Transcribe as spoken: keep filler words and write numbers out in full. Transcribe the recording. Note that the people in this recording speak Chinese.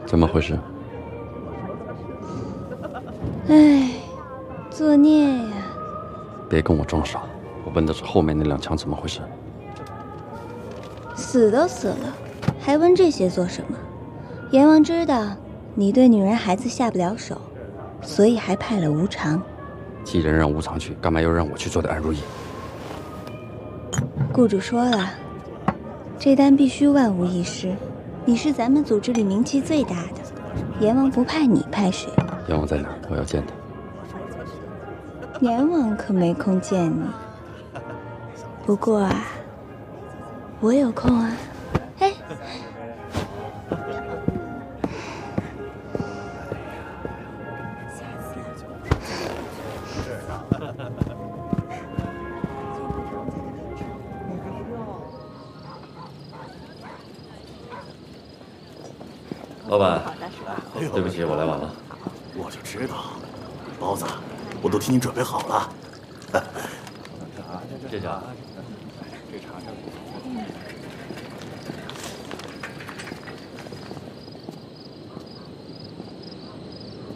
怎么回事？ 唉，作孽呀！ 别跟我装傻，我问的是后面那两枪怎么回事。 死都死了，还问这些做什么？阎王知道你对女人孩子下不了手，所以还派了无常。 既然让无常去，干嘛又让我去做的安如意？ 雇主说了，这单必须万无一失。你是咱们组织里名气最大的，阎王不派你派谁？ 阎王在哪儿？我要见他。 阎王可没空见你。不过啊，我有空啊。哎， 老板，对不起，我来晚了。 我就知道，包子，我都替你准备好了。 这家。